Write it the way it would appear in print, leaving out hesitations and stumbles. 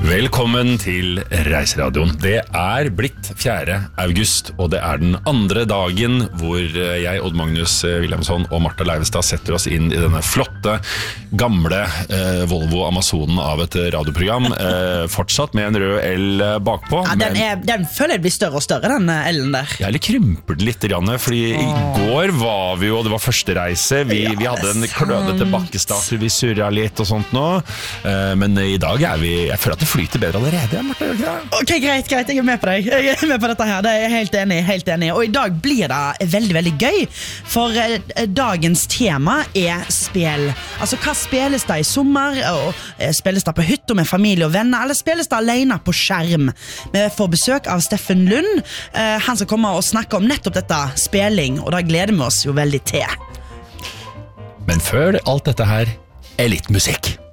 Velkommen til Reiseradioen. Det blitt 4. august, og det den andre dagen hvor jeg, Odd Magnus Williamson og Martha Leivestad setter oss inn i denne flotte, gamle Volvo Amazonen av et radioprogram. Fortsatt med en rød L bakpå. Ja, den føler jeg blir større og større, den L-en der. Jeg litt krymper det litt, fordi i går var vi jo, det var første reise, vi hadde en klødete bakkestart, vi surret litt og sånt nå, men i dag jeg føler at det flyter bedre allerede, Martha. Ok, greit, jeg med på deg. Jeg med på dette her, det jeg helt enig. Og i dag blir det veldig, veldig gøy, for dagens tema spill. Altså, hva spilles det i sommer? Og spilles det på hytta med familie og venner, eller spilles det alene på skjerm? Vi får besøk av Steffen Lund, han skal komme og snakke om nettopp dette spilling, og da gleder vi oss jo veldig til. Men før alt dette her litt musikk.